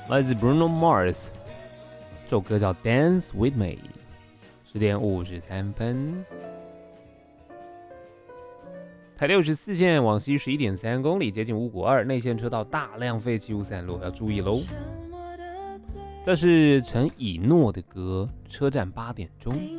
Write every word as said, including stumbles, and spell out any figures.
来自 Bruno Mars， 这首歌叫 Dance With Me。 十点五十三分，台六十四线往西十一点三公里，接近五股二，内线车道大量废弃物散落，要注意喽。这是陈以诺的歌，车站八点钟。